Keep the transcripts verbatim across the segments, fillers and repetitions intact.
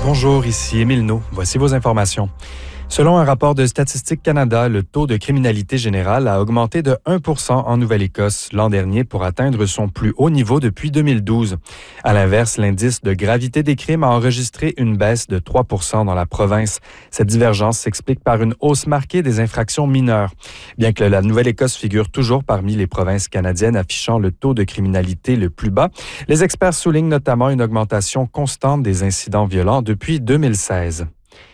Bonjour, ici Émile No. Voici vos informations. Selon un rapport de Statistique Canada, le taux de criminalité générale a augmenté de un pour cent en Nouvelle-Écosse l'an dernier pour atteindre son plus haut niveau depuis deux mille douze. À l'inverse, l'indice de gravité des crimes a enregistré une baisse de trois pour cent dans la province. Cette divergence s'explique par une hausse marquée des infractions mineures. Bien que la Nouvelle-Écosse figure toujours parmi les provinces canadiennes affichant le taux de criminalité le plus bas, les experts soulignent notamment une augmentation constante des incidents violents depuis deux mille seize.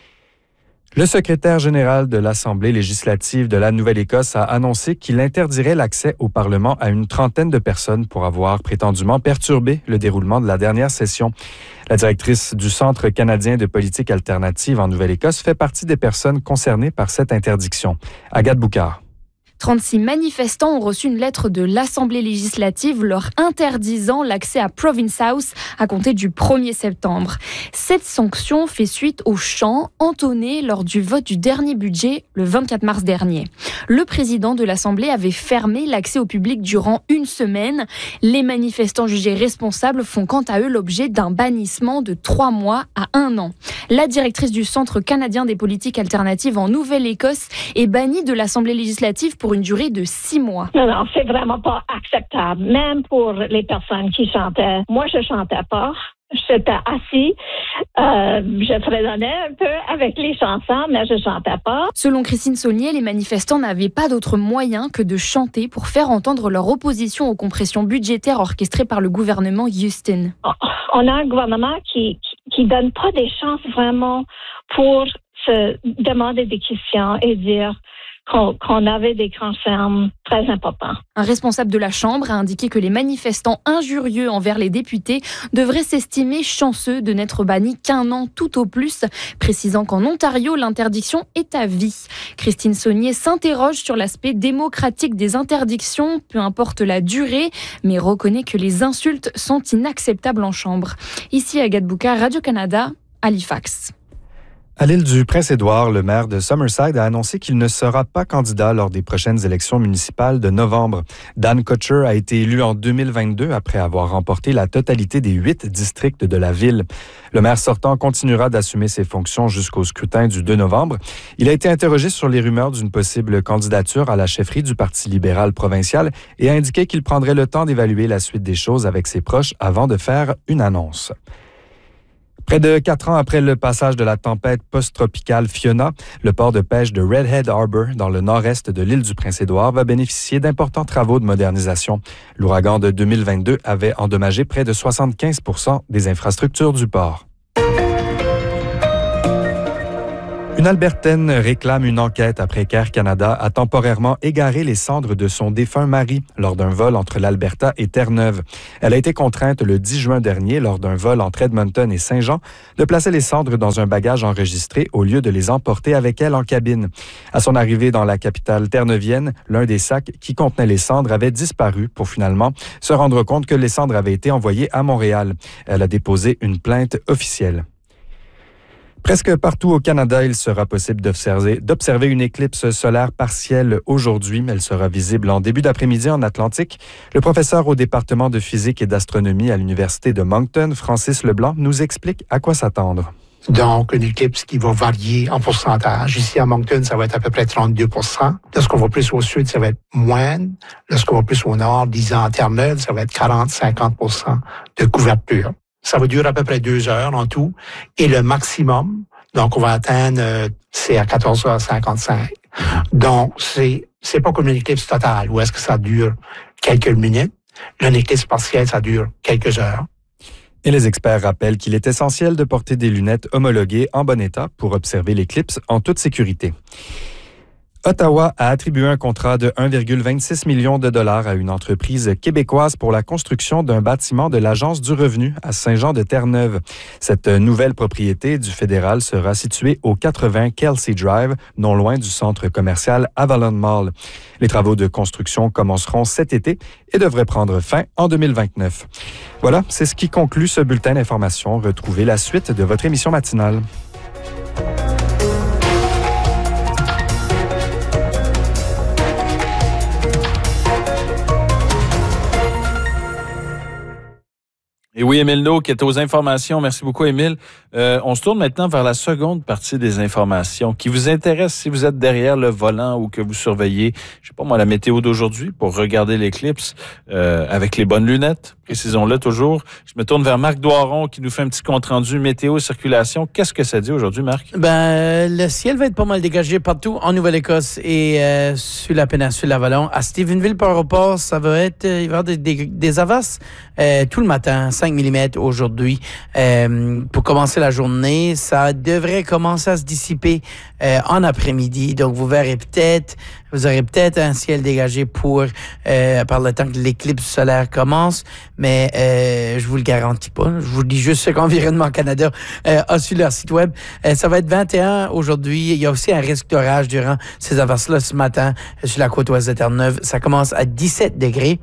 Le secrétaire général de l'Assemblée législative de la Nouvelle-Écosse a annoncé qu'il interdirait l'accès au Parlement à une trentaine de personnes pour avoir prétendument perturbé le déroulement de la dernière session. La directrice du Centre canadien de politique alternative en Nouvelle-Écosse fait partie des personnes concernées par cette interdiction. Agathe Boucard. trente-six manifestants ont reçu une lettre de l'Assemblée législative leur interdisant l'accès à Province House à compter du premier septembre. Cette sanction fait suite aux chants entonnés lors du vote du dernier budget le vingt-quatre mars dernier. Le président de l'Assemblée avait fermé l'accès au public durant une semaine. Les manifestants jugés responsables font quant à eux l'objet d'un bannissement de trois mois à un an. La directrice du Centre canadien des politiques alternatives en Nouvelle-Écosse est bannie de l'Assemblée législative pour une durée de six mois. Non, non, c'est vraiment pas acceptable. Même pour les personnes qui chantaient. Moi, je chantais pas. J'étais assis. Euh, je fredonnais un peu avec les chansons, mais je chantais pas. Selon Christine Saulnier, les manifestants n'avaient pas d'autre moyen que de chanter pour faire entendre leur opposition aux compressions budgétaires orchestrées par le gouvernement Houston. On a un gouvernement qui, qui, qui donne pas des chances vraiment pour se demander des questions et dire Qu'on, qu'on avait des concerns très importants. Un responsable de la Chambre a indiqué que les manifestants injurieux envers les députés devraient s'estimer chanceux de n'être bannis qu'un an tout au plus, précisant qu'en Ontario, l'interdiction est à vie. Christine Saulnier s'interroge sur l'aspect démocratique des interdictions, peu importe la durée, mais reconnaît que les insultes sont inacceptables en Chambre. Ici, Agathe Boucard, Radio-Canada, Halifax. À l'île du Prince-Édouard, le maire de Summerside a annoncé qu'il ne sera pas candidat lors des prochaines élections municipales de novembre. Dan Kutcher a été élu en deux mille vingt-deux après avoir remporté la totalité des huit districts de la ville. Le maire sortant continuera d'assumer ses fonctions jusqu'au scrutin du deux novembre. Il a été interrogé sur les rumeurs d'une possible candidature à la chefferie du Parti libéral provincial et a indiqué qu'il prendrait le temps d'évaluer la suite des choses avec ses proches avant de faire une annonce. Près de quatre ans après le passage de la tempête post-tropicale Fiona, le port de pêche de Redhead Harbour, dans le nord-est de l'île du Prince-Édouard, va bénéficier d'importants travaux de modernisation. L'ouragan de deux mille vingt-deux avait endommagé près de soixante-quinze pour cent des infrastructures du port. Une Albertaine réclame une enquête après qu'Air Canada a temporairement égaré les cendres de son défunt mari lors d'un vol entre l'Alberta et Terre-Neuve. Elle a été contrainte le dix juin dernier, lors d'un vol entre Edmonton et Saint-Jean, de placer les cendres dans un bagage enregistré au lieu de les emporter avec elle en cabine. À son arrivée dans la capitale terre-neuvienne, l'un des sacs qui contenait les cendres avait disparu pour finalement se rendre compte que les cendres avaient été envoyées à Montréal. Elle a déposé une plainte officielle. Presque partout au Canada, il sera possible d'observer, d'observer une éclipse solaire partielle aujourd'hui. Elle sera visible en début d'après-midi en Atlantique. Le professeur au département de physique et d'astronomie à l'Université de Moncton, Francis Leblanc, nous explique à quoi s'attendre. Donc, une éclipse qui va varier en pourcentage. Ici, à Moncton, ça va être à peu près trente-deux pour cent. Lorsqu'on va plus au sud, ça va être moins. Lorsqu'on va plus au nord, disons à Terre-Neuve, ça va être quarante à cinquante pour cent de couverture. Ça va durer à peu près deux heures en tout. Et le maximum, donc on va atteindre, euh, c'est à quatorze heures cinquante-cinq. Donc, c'est c'est pas comme une éclipse totale, où est-ce que ça dure quelques minutes. Une éclipse partielle, ça dure quelques heures. Et les experts rappellent qu'il est essentiel de porter des lunettes homologuées en bon état pour observer l'éclipse en toute sécurité. Ottawa a attribué un contrat de un virgule vingt-six million de dollars à une entreprise québécoise pour la construction d'un bâtiment de l'Agence du revenu à Saint-Jean-de-Terre-Neuve. Cette nouvelle propriété du fédéral sera située au quatre-vingts Kelsey Drive, non loin du centre commercial Avalon Mall. Les travaux de construction commenceront cet été et devraient prendre fin en deux mille vingt-neuf. Voilà, c'est ce qui conclut ce bulletin d'information. Retrouvez la suite de votre émission matinale. Et oui, Émile No qui est aux informations. Merci beaucoup, Émile. Euh, on se tourne maintenant vers la seconde partie des informations qui vous intéresse si vous êtes derrière le volant ou que vous surveillez, je sais pas moi, la météo d'aujourd'hui pour regarder l'éclipse euh, avec les bonnes lunettes, précisons-le toujours. Je me tourne vers Marc Doiron qui nous fait un petit compte-rendu météo circulation. Qu'est-ce que ça dit aujourd'hui, Marc? Ben, le ciel va être pas mal dégagé partout en Nouvelle-Écosse et euh, sur la péninsule Avalon. À Stephenville, par rapport, ça va être, euh, il va y avoir des, des, des averses euh, tout le matin, cinq millimètres aujourd'hui. Euh, pour commencer la journée, ça devrait commencer à se dissiper euh, en après-midi. Donc, vous verrez peut-être, vous aurez peut-être un ciel dégagé pour euh, par le temps que l'éclipse solaire commence, mais euh, je vous le garantis pas. Je vous dis juste ce qu'Environnement Canada euh, a sur leur site web. Euh, ça va être vingt et un aujourd'hui. Il y a aussi un risque d'orage durant ces averses-là ce matin euh, sur la côte ouest de Terre-Neuve. Ça commence à dix-sept degrés.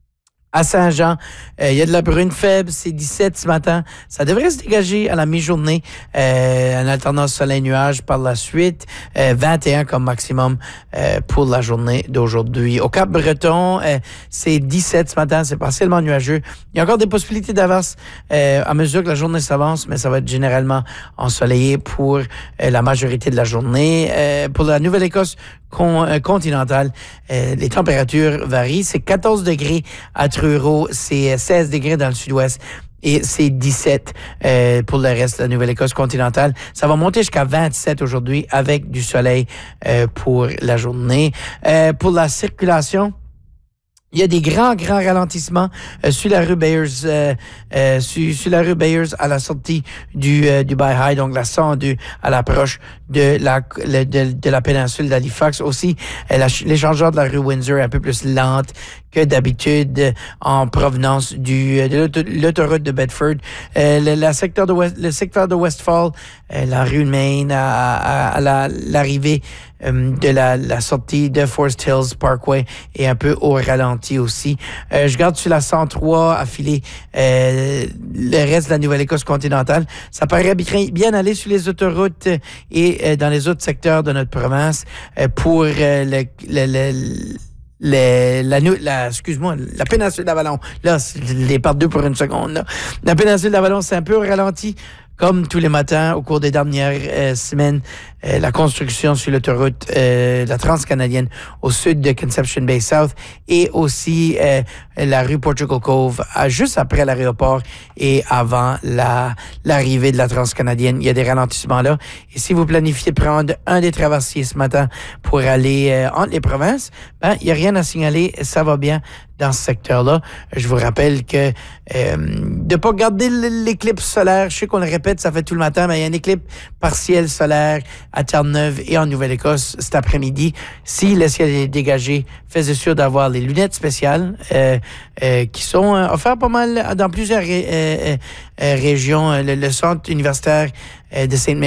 À Saint-Jean, euh, il y a de la brune faible, c'est dix-sept ce matin. Ça devrait se dégager à la mi-journée, euh, en alternance soleil-nuage par la suite. Euh, vingt et un comme maximum euh, pour la journée d'aujourd'hui. Au Cap-Breton, euh, c'est dix-sept ce matin, c'est partiellement nuageux. Il y a encore des possibilités d'averse euh, à mesure que la journée s'avance, mais ça va être généralement ensoleillé pour euh, la majorité de la journée. Euh, pour la Nouvelle-Écosse con, euh, continentale, euh, les températures varient. C'est quatorze degrés à Truro, c'est seize degrés dans le sud-ouest et c'est dix-sept euh, pour le reste de la Nouvelle-Écosse continentale. Ça va monter jusqu'à vingt-sept aujourd'hui avec du soleil euh, pour la journée. Euh, pour la circulation, il y a des grands, grands ralentissements euh, sur la rue Bayers, euh, euh, sur, sur la rue Bayers à la sortie du euh, du Bay High, donc la cent deux à l'approche de la le, de, de la péninsule d'Halifax. Aussi, euh, la, l'échangeur de la rue Windsor est un peu plus lente que d'habitude euh, en provenance du de l'auto, l'autoroute de Bedford. Euh, le, la secteur de West, le secteur de Westfall, euh, la rue Main à, à, à la, l'arrivée de la, la sortie de Forest Hills Parkway et un peu au ralenti aussi. Euh, je garde sur la cent trois à filer euh, le reste de la Nouvelle-Écosse continentale. Ça paraît bien, bien aller sur les autoroutes et euh, dans les autres secteurs de notre province euh, pour euh, le, le, le Les, la, la, excuse-moi, la péninsule d'Avalon. Là, je les parle deux pour une seconde. Là. La péninsule d'Avalon, c'est un peu au ralenti. Comme tous les matins, au cours des dernières euh, semaines, euh, la construction sur l'autoroute, euh, la transcanadienne au sud de Conception Bay South et aussi euh, la rue Portugal Cove, à, juste après l'aéroport et avant la l'arrivée de la transcanadienne. Il y a des ralentissements là. Et si vous planifiez prendre un des traversiers ce matin pour aller euh, entre les provinces, ben il y a rien à signaler, ça va bien dans ce secteur-là. Je vous rappelle que euh, de pas garder l'éclipse solaire, je sais qu'on le répète, ça fait tout le matin, mais il y a une éclipse partielle solaire à Terre-Neuve et en Nouvelle-Écosse cet après-midi. Si le ciel est dégagé, faites sûr d'avoir les lunettes spéciales euh, euh, qui sont euh, offertes pas mal dans plusieurs ré, euh, euh, régions. Le, le centre universitaire euh, de Sainte-Marie